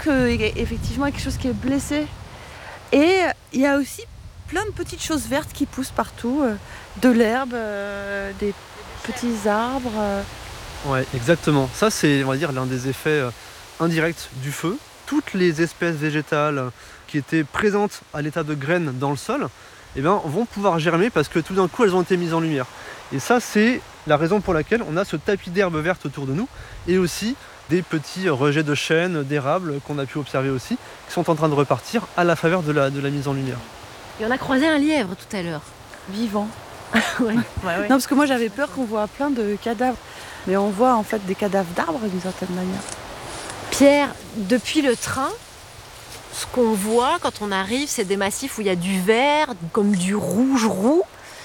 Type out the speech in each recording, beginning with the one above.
qu'effectivement, il y a quelque chose qui est blessé. Et il y a aussi plein de petites choses vertes qui poussent partout. De l'herbe, des petits arbres. Ouais, exactement. Ça, c'est, on va dire, l'un des effets indirects du feu. Toutes les espèces végétales qui étaient présentes à l'état de graines dans le sol, eh bien, vont pouvoir germer parce que tout d'un coup, elles ont été mises en lumière. Et ça, c'est la raison pour laquelle on a ce tapis d'herbe verte autour de nous et aussi des petits rejets de chênes, d'érables qu'on a pu observer aussi, qui sont en train de repartir à la faveur de la mise en lumière. Et on a croisé un lièvre tout à l'heure. Vivant. Ouais. Non, parce que moi j'avais peur qu'on voit plein de cadavres. Mais on voit en fait des cadavres d'arbres d'une certaine manière. Pierre, depuis le train, ce qu'on voit quand on arrive, c'est des massifs où il y a du vert, comme du rouge roux.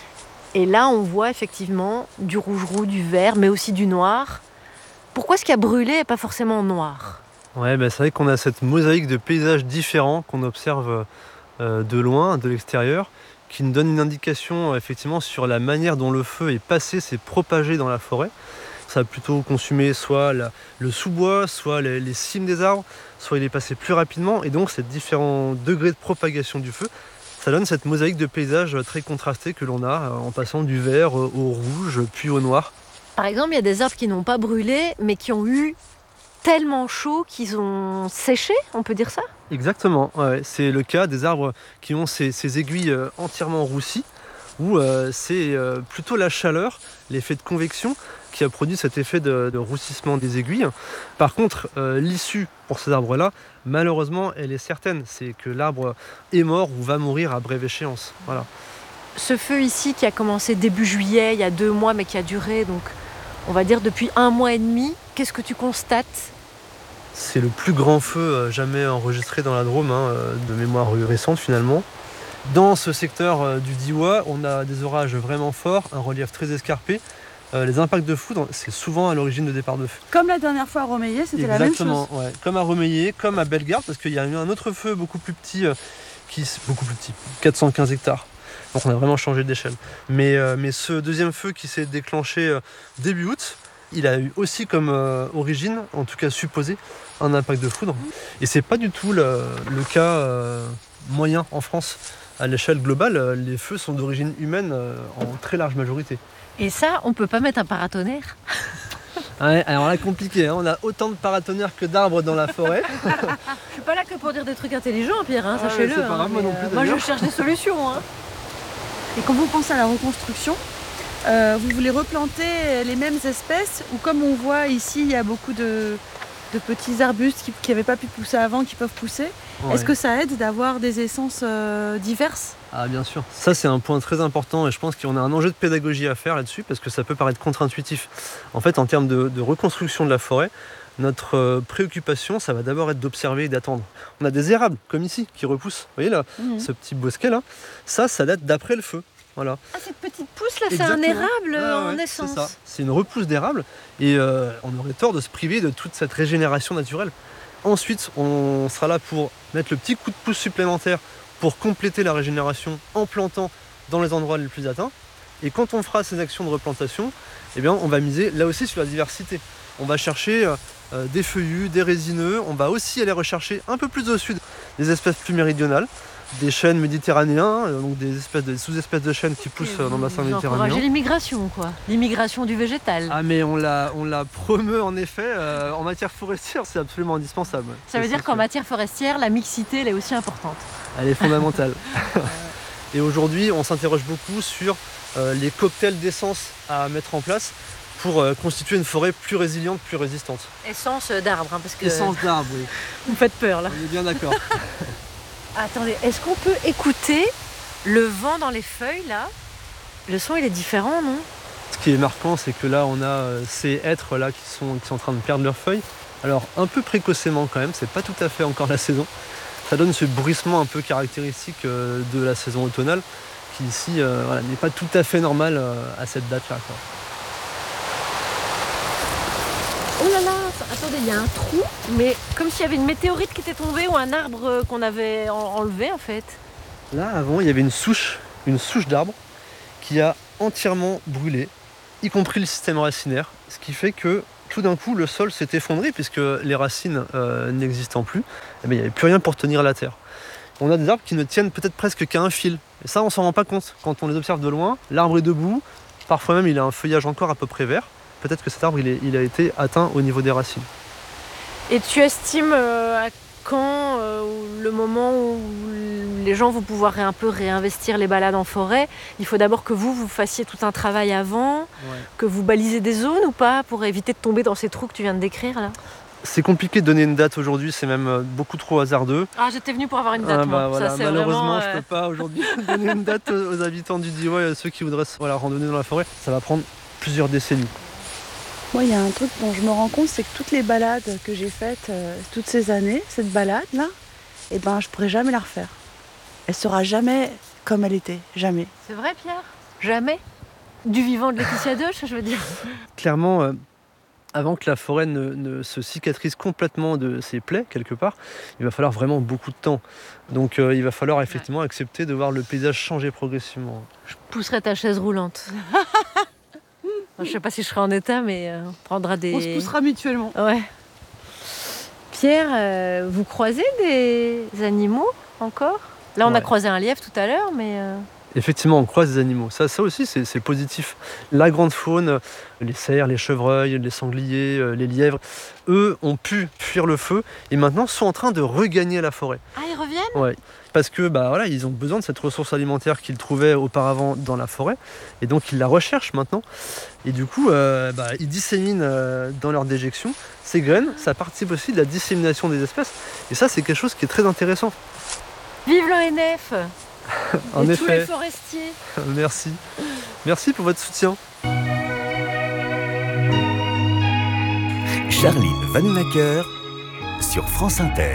Et là, on voit effectivement du rouge roux, du vert, mais aussi du noir. Pourquoi ce qui a brûlé et pas forcément noir ? Ouais, c'est vrai qu'on a cette mosaïque de paysages différents qu'on observe de loin, de l'extérieur, qui nous donne une indication effectivement sur la manière dont le feu est passé, s'est propagé dans la forêt. Ça a plutôt consumé soit le sous-bois, soit les cimes des arbres, soit il est passé plus rapidement. Et donc, ces différents degrés de propagation du feu, ça donne cette mosaïque de paysages très contrastée que l'on a en passant du vert au rouge, puis au noir. Par exemple, il y a des arbres qui n'ont pas brûlé, mais qui ont eu tellement chaud qu'ils ont séché, on peut dire ça ? Exactement, ouais. C'est le cas des arbres qui ont ces aiguilles entièrement roussies, où c'est plutôt la chaleur, l'effet de convection, qui a produit cet effet de roussissement des aiguilles. Par contre, l'issue pour ces arbres-là, malheureusement, elle est certaine. C'est que l'arbre est mort ou va mourir à brève échéance. Voilà. Ce feu ici qui a commencé début juillet, il y a 2 mois, mais qui a duré, donc on va dire depuis 1 mois et demi, qu'est-ce que tu constates ? C'est le plus grand feu jamais enregistré dans la Drôme, de mémoire récente finalement. Dans ce secteur du Diois, on a des orages vraiment forts, un relief très escarpé. Les impacts de foudre, c'est souvent à l'origine de départ de feu. Comme la dernière fois à Romeillet, c'était la même chose. Exactement, ouais. Comme à Romeillet, comme à Bellegarde, parce qu'il y a eu un autre feu beaucoup plus petit, 415 hectares. Donc on a vraiment changé d'échelle. Mais ce deuxième feu qui s'est déclenché début août, il a eu aussi comme origine, en tout cas supposé, un impact de foudre. Et c'est pas du tout le cas moyen en France. À l'échelle globale, les feux sont d'origine humaine en très large majorité. Et ça, on peut pas mettre un paratonnerre ? Ouais, alors là, compliqué, on a autant de paratonnerres que d'arbres dans la forêt. Je suis pas là que pour dire des trucs intelligents, Pierre, sachez-le. C'est pas grave, moi non plus. Moi, je cherche des solutions. Et quand vous pensez à la reconstruction, vous voulez replanter les mêmes espèces ou comme on voit ici, il y a beaucoup de petits arbustes qui n'avaient pas pu pousser avant, qui peuvent pousser. Ouais. Est-ce que ça aide d'avoir des essences diverses ? Ah bien sûr, ça c'est un point très important et je pense qu'on a un enjeu de pédagogie à faire là-dessus parce que ça peut paraître contre-intuitif. En fait, en termes de reconstruction de la forêt, notre préoccupation, ça va d'abord être d'observer et d'attendre. On a des érables, comme ici, qui repoussent. Vous voyez là, ce petit bosquet là, ça date d'après le feu. Voilà. Ah, cette petite pousse là, c'est un érable en naissance. C'est ça, c'est une repousse d'érable et on aurait tort de se priver de toute cette régénération naturelle. Ensuite, on sera là pour mettre le petit coup de pouce supplémentaire pour compléter la régénération en plantant dans les endroits les plus atteints. Et quand on fera ces actions de replantation, eh bien, on va miser là aussi sur la diversité. On va chercher des feuillus, des résineux. On va aussi aller rechercher un peu plus au sud des espèces plus méridionales, des chênes méditerranéens, donc des sous-espèces de chênes qui poussent dans le bassin méditerranéen. Encourager l'immigration, quoi. L'immigration du végétal. Ah mais on la promeut en effet en matière forestière, c'est absolument indispensable. Ça veut dire qu'en matière forestière, la mixité, elle est aussi importante. Elle est fondamentale. Et aujourd'hui, on s'interroge beaucoup sur les cocktails d'essence à mettre en place pour constituer une forêt plus résiliente, plus résistante. Essence d'arbre, parce que... Essence d'arbre, oui. Vous me faites peur, là. On est bien d'accord. Attendez, est-ce qu'on peut écouter le vent dans les feuilles, là ? Le son, il est différent, non ? Ce qui est marquant, c'est que là, on a ces hêtres là qui sont en train de perdre leurs feuilles. Alors, un peu précocement quand même, c'est pas tout à fait encore la saison. Ça donne ce bruissement un peu caractéristique de la saison automnale, qui ici n'est pas tout à fait normal à cette date-là, quoi. Oh là là, attendez, il y a un trou, mais comme s'il y avait une météorite qui était tombée ou un arbre qu'on avait enlevé en fait. Là, avant, il y avait une souche d'arbre qui a entièrement brûlé, y compris le système racinaire, ce qui fait que tout d'un coup, le sol s'est effondré puisque les racines n'existant plus, il n'y avait plus rien pour tenir la terre. On a des arbres qui ne tiennent peut-être presque qu'à un fil. Et ça, on s'en rend pas compte. Quand on les observe de loin, l'arbre est debout, parfois même il a un feuillage encore à peu près vert. Peut-être que cet arbre, il a été atteint au niveau des racines. Et tu estimes à quand le moment où les gens vont pouvoir un peu réinvestir les balades en forêt? Il faut d'abord que vous fassiez tout un travail avant, que vous balisez des zones ou pas, pour éviter de tomber dans ces trous que tu viens de décrire là? C'est compliqué de donner une date aujourd'hui, c'est même beaucoup trop hasardeux. Ah, j'étais venue pour avoir une date, moi. Voilà. Ça, c'est malheureusement, vraiment, je peux pas aujourd'hui donner une date aux habitants du Diois et à ceux qui voudraient randonner dans la forêt. Ça va prendre plusieurs décennies. Moi, il y a un truc dont je me rends compte, c'est que toutes les balades que j'ai faites toutes ces années, cette balade-là, je pourrais jamais la refaire. Elle sera jamais comme elle était, jamais. C'est vrai, Pierre? Jamais? Du vivant de Laetitia Doche, je veux dire. Clairement, avant que la forêt ne se cicatrise complètement de ses plaies, quelque part, il va falloir vraiment beaucoup de temps. Donc il va falloir effectivement accepter de voir le paysage changer progressivement. Je pousserai ta chaise roulante. Je sais pas si je serai en état, mais on prendra des... On se poussera mutuellement. Ouais. Pierre, vous croisez des animaux encore? Là, on a croisé un lièvre tout à l'heure, mais... Effectivement, on croise des animaux. Ça aussi, c'est positif. La grande faune, les cerfs, les chevreuils, les sangliers, les lièvres, eux ont pu fuir le feu et maintenant sont en train de regagner la forêt. Ah, ils reviennent? Ouais. Parce que ils ont besoin de cette ressource alimentaire qu'ils trouvaient auparavant dans la forêt et donc ils la recherchent maintenant. Et du coup, ils disséminent dans leur déjection ces graines. Ça participe aussi de la dissémination des espèces. Et ça, c'est quelque chose qui est très intéressant. Vive l'ONF! En et effet. tous les forestiers. Merci. Merci pour votre soutien. Charline Vanhoenacker sur France Inter.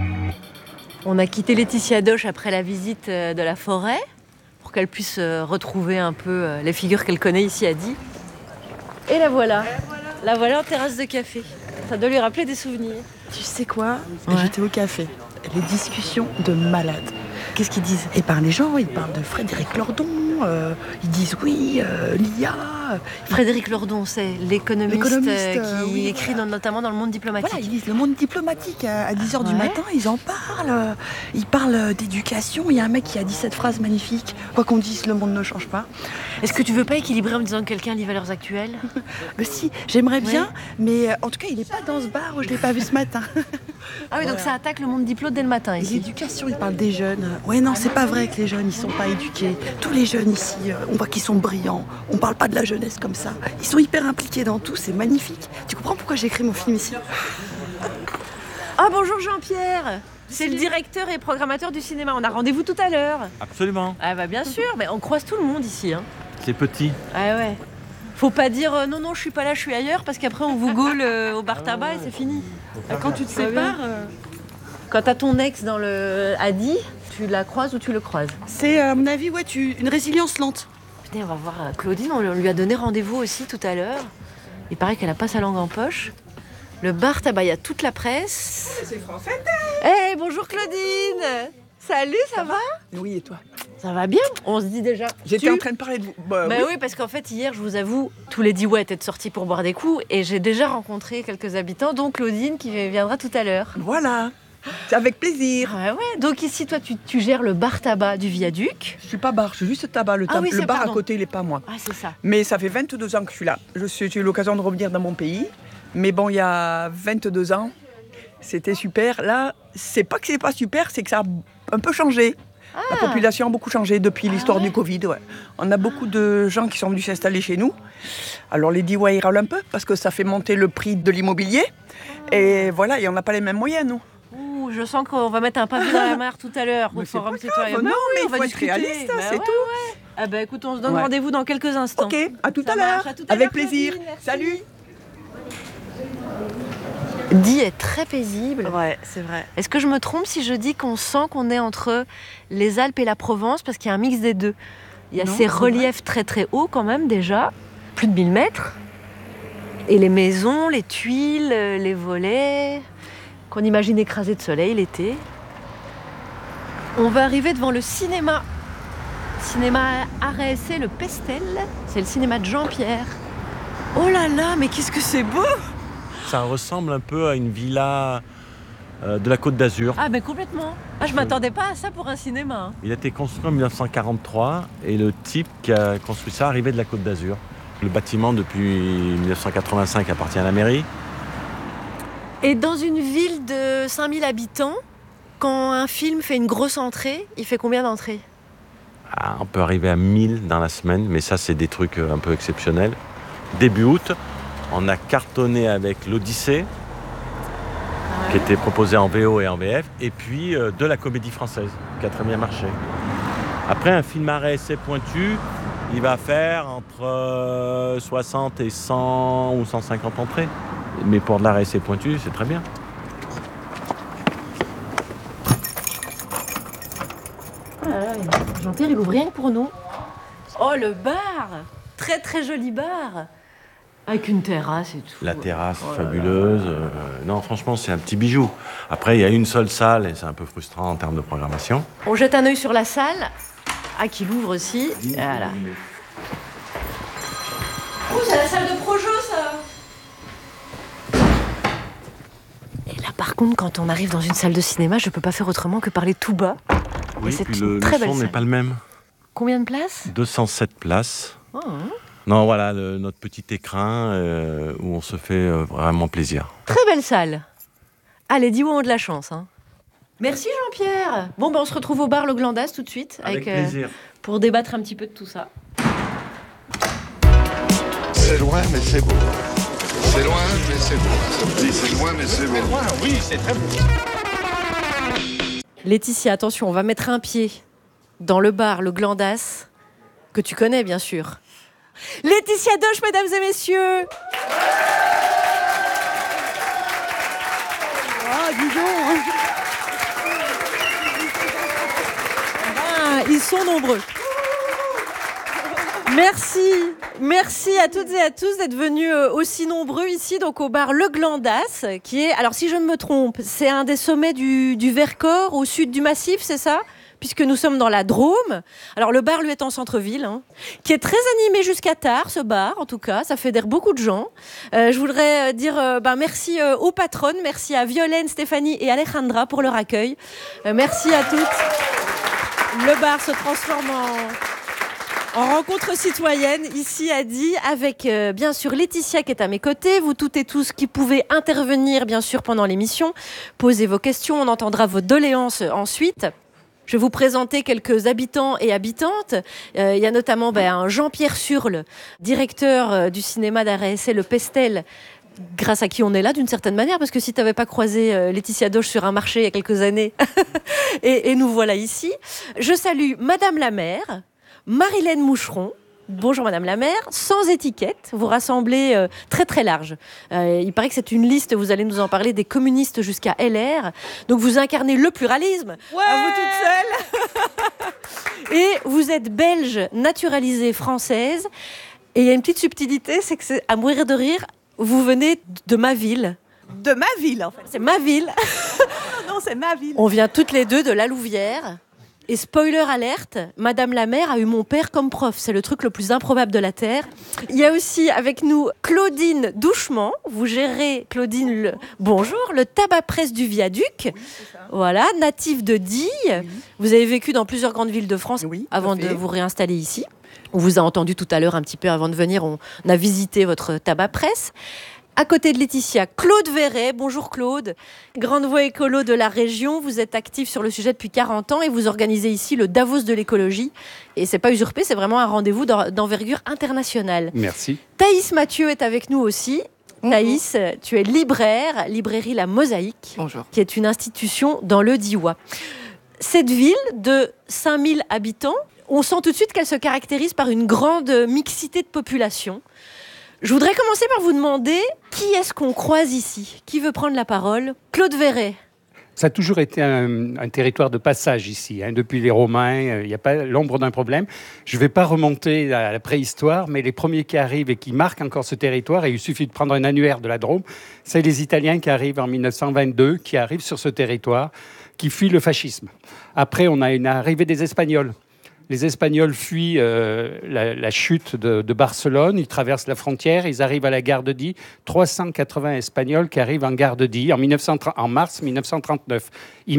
On a quitté Laetitia Doche après la visite de la forêt pour qu'elle puisse retrouver un peu les figures qu'elle connaît ici à Die. Et la voilà. La voilà en terrasse de café. Ça doit lui rappeler des souvenirs. Tu sais quoi? Ouais. J'étais au café. Les discussions de malades. Qu'est-ce qu'ils disent? Les gens, ils parlent de Frédéric Lordon, ils disent oui, l'IA. Frédéric Lordon, c'est l'économiste qui écrit notamment dans le Monde diplomatique. Voilà, ils lisent le Monde diplomatique à 10h du Ouais. matin, ils en parlent. Ils parlent d'éducation. Il y a un mec qui a dit cette phrase magnifique. Quoi qu'on dise, le monde ne change pas. Est-ce que tu veux pas équilibrer en me disant que quelqu'un lit Valeurs Actuelles? Mais si, j'aimerais bien, Ouais. mais en tout cas, il n'est pas dans ce bar où je ne l'ai pas vu ce matin. Ah oui, donc ça attaque le monde diplôme dès le matin Et ici. l'éducation, il parle des jeunes. Ouais, non, c'est pas vrai que les jeunes, ils sont pas éduqués. Tous les jeunes ici, on voit qu'ils sont brillants. On parle pas de la jeunesse comme ça. Ils sont hyper impliqués dans tout, c'est magnifique. Tu comprends pourquoi j'ai écrit mon film ici? Ah bonjour Jean-Pierre, c'est le directeur et programmateur du cinéma. On a rendez-vous tout à l'heure. Absolument, Ah bah bien sûr, mais on croise tout le monde ici. Hein. c'est petit. Ah ouais. Faut pas dire non, je suis pas là, je suis ailleurs, parce qu'après on vous gaule au bar tabac et c'est fini. Quand tu te Ça va bien. sépares, Quand t'as ton ex dans le Adi, tu la croises ou tu le croises? c'est à mon avis, une résilience lente. Putain, on va voir Claudine, on lui a donné rendez-vous aussi tout à l'heure. Il paraît qu'elle a pas sa langue en poche. Le bar tabac, il y a toute la presse. C'est France Inter. Bonjour Claudine. Salut, ça va? Oui, et toi? Ça va bien? On se dit déjà. J'étais en train de parler de vous. Bah oui, parce qu'en fait, hier, je vous avoue, tous les Diois étaient sortis pour boire des coups et j'ai déjà rencontré quelques habitants, dont Claudine qui viendra tout à l'heure. Voilà. C'est avec plaisir. Ouais, ouais. Donc ici, toi, tu gères le bar tabac du viaduc. Je suis pas bar, je suis juste tabac. Le, Ah oui, le c'est- bar pardon. à côté, il est pas moi. Ah, c'est ça. Mais ça fait 22 ans que je suis là. J'ai eu l'occasion de revenir dans mon pays. Mais bon, il y a 22 ans, c'était super. Là, c'est pas que c'est pas super, c'est que ça a un peu changé. La population a beaucoup changé depuis l'histoire ouais du Covid. Ouais. On a beaucoup de gens qui sont venus s'installer chez nous. Alors les Diois, ils râlent un peu parce que ça fait monter le prix de l'immobilier. Et voilà, et on n'a pas les mêmes moyens, nous. Ouh, je sens qu'on va mettre un pavé dans la mare tout à l'heure au Mais c'est Forum pas Citoyen. grave, Bah non, oui, mais on il va faut être discuter. réaliste, Bah c'est ouais, tout. ouais. Ah bah écoute, on se donne Ouais. rendez-vous dans quelques instants. Ok, à tout Ça à l'heure. marche, à tout à Avec l'heure, plaisir. Claudine, merci. Salut. Die est très paisible. Ouais, c'est vrai. Est-ce que je me trompe si je dis qu'on sent qu'on est entre les Alpes et la Provence parce qu'il y a un mix des deux? Il y a Non, ces c'est reliefs très très hauts quand même déjà, plus de 1000 mètres. Et les maisons, les tuiles, les volets, qu'on imagine écrasés de soleil l'été. On va arriver devant le cinéma. Cinéma RSC, le Pestel. C'est le cinéma de Jean-Pierre. Oh là là, mais qu'est-ce que c'est beau! ça ressemble un peu à une villa de la Côte d'Azur. Ah, mais complètement. Ah, je m'attendais pas à ça pour un cinéma. Hein. Il a été construit en 1943 et le type qui a construit ça arrivait de la Côte d'Azur. Le bâtiment, depuis 1985, appartient à la mairie. Et dans une ville de 5000 habitants, quand un film fait une grosse entrée, il fait combien d'entrées ? On peut arriver à 1000 dans la semaine, mais ça, c'est des trucs un peu exceptionnels. Début août, on a cartonné avec l'Odyssée, qui était proposé en VO et en VF, et puis de la Comédie Française, qui a très bien marché. Après, un film arrêt essai pointu, il va faire entre 60 et 100 ou 150 entrées. Mais pour de l'arrêt essai pointu, c'est très bien. Oh là là, Jean-Pierre, il ouvre rien que pour nous. Oh, le bar! Très très joli bar. Avec une terrasse et tout. La terrasse fabuleuse. Non, franchement, c'est un petit bijou. Après, il y a une seule salle et c'est un peu frustrant en termes de programmation. On jette un œil sur la salle. Ah, qui l'ouvre aussi. Voilà. Oh, c'est la salle de projo, ça! Et là, par contre, quand on arrive dans une salle de cinéma, je peux pas faire autrement que parler tout bas. Oui, c'est puis une le très belle son n'est salle. pas le même. Combien de places? 207 places. Oh, hein. Non, voilà, notre petit écrin où on se fait vraiment plaisir. Très belle salle. Allez, dis où on a de la chance. Hein. Merci Jean-Pierre. Bon, ben on se retrouve au bar Le Glandas tout de suite. Avec plaisir. Pour débattre un petit peu de tout ça. C'est loin, mais c'est beau. C'est loin, mais c'est beau. Ça me dit, c'est loin, mais c'est beau. Oui, c'est très beau. Laetitia, attention, on va mettre un pied dans le bar Le Glandas, que tu connais bien sûr. Laetitia Doche, mesdames et messieurs. Ah, dis donc. Ah, ils sont nombreux. Merci à toutes et à tous d'être venus aussi nombreux ici, donc au bar Le Glandas, qui est, alors si je ne me trompe, c'est un des sommets du Vercors, au sud du Massif, c'est ça ? Puisque nous sommes dans la Drôme. Alors le bar, lui, est en centre-ville, hein, qui est très animé jusqu'à tard, ce bar, en tout cas. Ça fédère beaucoup de gens. Je voudrais dire merci aux patronnes, merci à Violaine, Stéphanie et Alejandra pour leur accueil. Merci à toutes. Le bar se transforme en rencontre citoyenne, ici à Die, avec bien sûr Laetitia qui est à mes côtés. Vous toutes et tous qui pouvez intervenir, bien sûr, pendant l'émission. Posez vos questions, on entendra vos doléances ensuite. Je vais vous présenter quelques habitants et habitantes. Il y a notamment un Jean-Pierre Surle, directeur du cinéma d'arrêt essai Le Pestel, grâce à qui on est là d'une certaine manière, parce que si tu n'avais pas croisé Laetitia Doche sur un marché il y a quelques années, et nous voilà ici. Je salue Madame la maire, Marilène Moucheron. Bonjour Madame la maire, sans étiquette, vous rassemblez très très large. Il paraît que c'est une liste, vous allez nous en parler, des communistes jusqu'à LR. Donc vous incarnez le pluralisme, Ouais, à vous toutes seules. Et vous êtes belge, naturalisée française. Et il y a une petite subtilité, c'est que c'est à mourir de rire, vous venez de ma ville. De ma ville, en fait. C'est ma ville. Non, c'est ma ville. On vient toutes les deux de La Louvière. Et spoiler alerte, Madame la maire a eu mon père comme prof. C'est le truc le plus improbable de la Terre. Il y a aussi avec nous Claudine Douchement. Vous gérez, Claudine, bonjour, le tabac-presse du Viaduc. Oui, c'est ça. Voilà, native de Die. Oui. Vous avez vécu dans plusieurs grandes villes de France Oui, tout avant à de fait. vous réinstaller ici. On vous a entendu tout à l'heure un petit peu avant de venir. On a visité votre tabac-presse. À côté de Laetitia, Claude Verret. Bonjour Claude, grande voix écolo de la région. Vous êtes actif sur le sujet depuis 40 ans et vous organisez ici le Davos de l'écologie. Et c'est pas usurpé, c'est vraiment un rendez-vous d'envergure internationale. Merci. Thaïs Mathieu est avec nous aussi. Thaïs, tu es libraire, librairie La Mosaïque, Bonjour. qui est une institution dans le Diois. Cette ville de 5000 habitants, on sent tout de suite qu'elle se caractérise par une grande mixité de population. Je voudrais commencer par vous demander qui est-ce qu'on croise ici ? Qui veut prendre la parole ? Claude Verret. Ça a toujours été un territoire de passage ici. Depuis les Romains, il n'y a pas l'ombre d'un problème. Je ne vais pas remonter à la préhistoire, mais les premiers qui arrivent et qui marquent encore ce territoire, et il suffit de prendre un annuaire de la Drôme, c'est les Italiens qui arrivent en 1922, qui arrivent sur ce territoire, qui fuient le fascisme. Après, on a une arrivée des Espagnols. Les Espagnols fuient la chute de Barcelone, ils traversent la frontière, ils arrivent à la gare de Die. 380 Espagnols qui arrivent en gare de Die en mars 1939.